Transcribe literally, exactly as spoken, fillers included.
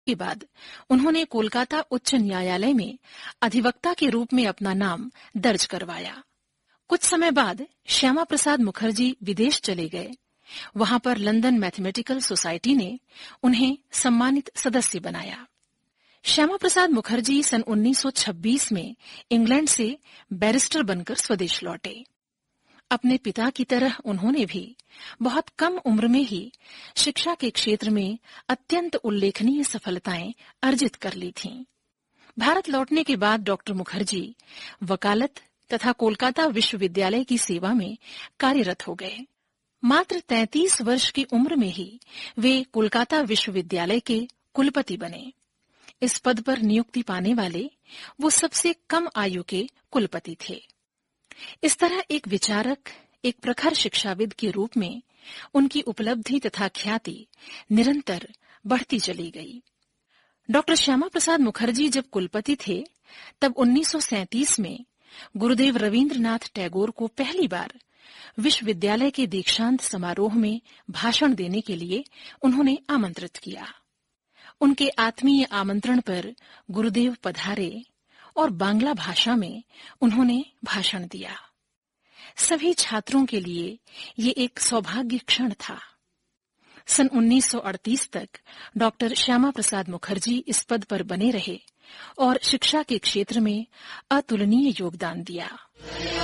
के बाद उन्होंने कोलकाता उच्च न्यायालय में अधिवक्ता के रूप में अपना नाम दर्ज करवाया। कुछ समय बाद श्यामा प्रसाद मुखर्जी विदेश चले गए। वहां पर लंदन मैथमेटिकल सोसाइटी ने उन्हें सम्मानित सदस्य बनाया। श्यामा प्रसाद मुखर्जी सन उन्नीस सौ छब्बीस में इंग्लैंड से बैरिस्टर बनकर स्वदेश लौटे। अपने पिता की तरह उन्होंने भी बहुत कम उम्र में ही शिक्षा के क्षेत्र में अत्यंत उल्लेखनीय सफलताएं अर्जित कर ली थीं। भारत लौटने के बाद डॉक्टर मुखर्जी वकालत तथा कोलकाता विश्वविद्यालय की सेवा में कार्यरत हो गए। मात्र तैंतीस वर्ष की उम्र में ही वे कोलकाता विश्वविद्यालय के कुलपति बने। इस पद पर नियुक्ति पाने वाले वो सबसे कम आयु के कुलपति थे। इस तरह एक विचारक, एक प्रखर शिक्षाविद के रूप में उनकी उपलब्धि तथा ख्याति निरंतर बढ़ती चली गई। डॉक्टर श्यामा प्रसाद मुखर्जी जब कुलपति थे तब उन्नीस सौ सैंतीस में गुरुदेव रवींद्रनाथ टैगोर को पहली बार विश्वविद्यालय के दीक्षांत समारोह में भाषण देने के लिए उन्होंने आमंत्रित किया। उनके आत्मीय आमंत्रण पर गुरुदेव पधारे और बांग्ला भाषा में उन्होंने भाषण दिया। सभी छात्रों के लिए ये एक सौभाग्य क्षण था। सन उन्नीस सौ अड़तीस तक डॉक्टर श्यामा प्रसाद मुखर्जी इस पद पर बने रहे और शिक्षा के क्षेत्र में अतुलनीय योगदान दिया।